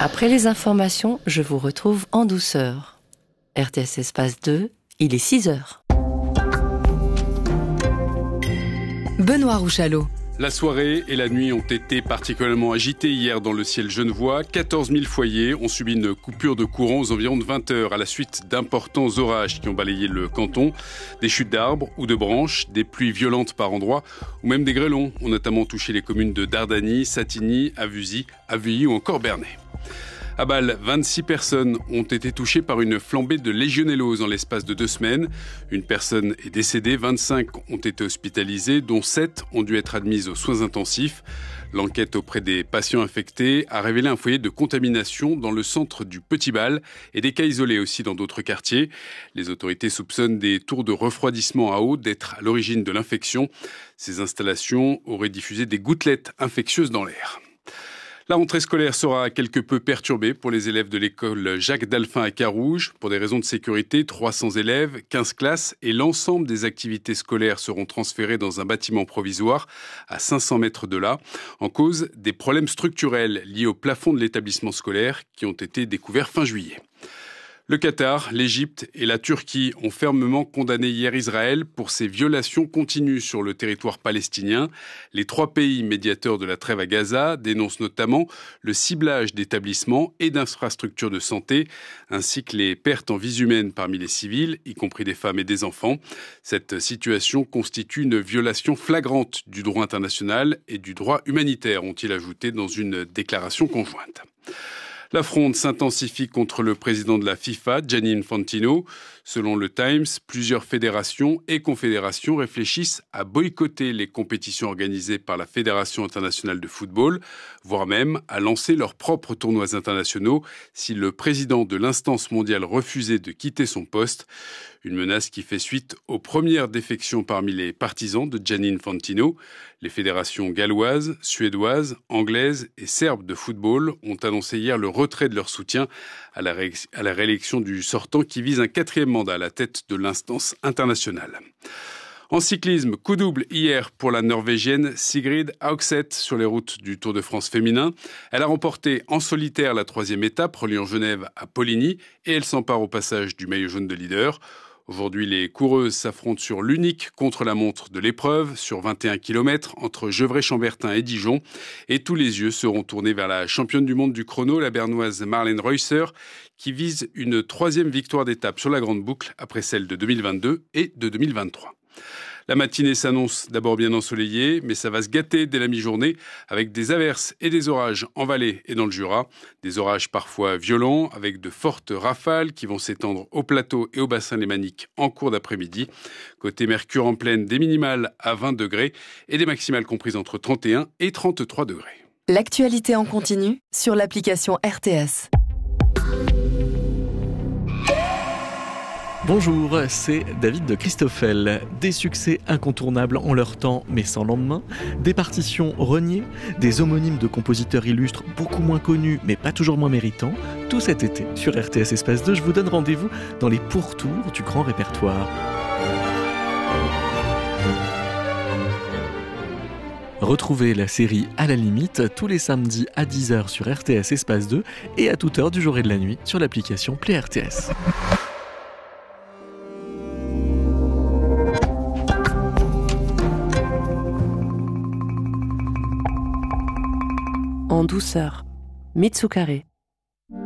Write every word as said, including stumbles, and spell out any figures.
Après les informations, je vous retrouve en douceur. R T S Espace deux, il est six heures. Benoît Rouchalot. La soirée et la nuit ont été particulièrement agitées hier dans le ciel genevois. quatorze mille foyers ont subi une coupure de courant aux environs de vingt heures à la suite d'importants orages qui ont balayé le canton. Des chutes d'arbres ou de branches, des pluies violentes par endroits ou même des grêlons ont notamment touché les communes de Dardany, Satigny, Avusy, Avuilly ou encore Bernay. À Bâle, vingt-six personnes ont été touchées par une flambée de légionellose en l'espace de deux semaines. Une personne est décédée, vingt-cinq ont été hospitalisées, dont sept ont dû être admises aux soins intensifs. L'enquête auprès des patients infectés a révélé un foyer de contamination dans le centre du Petit-Bâle et des cas isolés aussi dans d'autres quartiers. Les autorités soupçonnent des tours de refroidissement à eau d'être à l'origine de l'infection. Ces installations auraient diffusé des gouttelettes infectieuses dans l'air. La rentrée scolaire sera quelque peu perturbée pour les élèves de l'école Jacques Dalphin à Carouge. Pour des raisons de sécurité, trois cents élèves, quinze classes et l'ensemble des activités scolaires seront transférés dans un bâtiment provisoire à cinq cents mètres de là. En cause, des problèmes structurels liés au plafond de l'établissement scolaire qui ont été découverts fin juillet. Le Qatar, l'Égypte et la Turquie ont fermement condamné hier Israël pour ses violations continues sur le territoire palestinien. Les trois pays médiateurs de la trêve à Gaza dénoncent notamment le ciblage d'établissements et d'infrastructures de santé, ainsi que les pertes en vies humaines parmi les civils, y compris des femmes et des enfants. Cette situation constitue une violation flagrante du droit international et du droit humanitaire, ont-ils ajouté dans une déclaration conjointe. La fronde s'intensifie contre le président de la FIFA, Gianni Infantino. Selon le Times, plusieurs fédérations et confédérations réfléchissent à boycotter les compétitions organisées par la Fédération internationale de football, voire même à lancer leurs propres tournois internationaux si le président de l'instance mondiale refusait de quitter son poste. Une menace qui fait suite aux premières défections parmi les partisans de Gianni Infantino. Les fédérations galloises, suédoises, anglaises et serbes de football ont annoncé hier le retrait de leur soutien à la, ré- à la réélection du sortant qui vise un quatrième mandat à la tête de l'instance internationale. En cyclisme, coup double hier pour la Norvégienne Sigrid Haugseth sur les routes du Tour de France féminin. Elle a remporté en solitaire la troisième étape reliant Genève à Poligny et elle s'empare au passage du maillot jaune de leader. Aujourd'hui, les coureuses s'affrontent sur l'unique contre-la-montre de l'épreuve, sur vingt et un kilomètres, entre Gevrey-Chambertin et Dijon. Et tous les yeux seront tournés vers la championne du monde du chrono, la bernoise Marlène Reusser, qui vise une troisième victoire d'étape sur la grande boucle, après celle de deux mille vingt-deux et de deux mille vingt-trois. La matinée s'annonce d'abord bien ensoleillée, mais ça va se gâter dès la mi-journée avec des averses et des orages en Valais et dans le Jura. Des orages parfois violents avec de fortes rafales qui vont s'étendre au plateau et au bassin lémanique en cours d'après-midi. Côté mercure en pleine, des minimales à vingt degrés et des maximales comprises entre trente et un et trente-trois degrés. L'actualité en continu sur l'application R T S. Bonjour, c'est David de Christoffel. Des succès incontournables en leur temps mais sans lendemain, des partitions reniées, des homonymes de compositeurs illustres beaucoup moins connus mais pas toujours moins méritants. Tout cet été, sur R T S Espace deux, je vous donne rendez-vous dans les pourtours du grand répertoire. Retrouvez la série À la limite tous les samedis à dix heures sur R T S Espace deux et à toute heure du jour et de la nuit sur l'application Play R T S. En douceur, Mitsukare.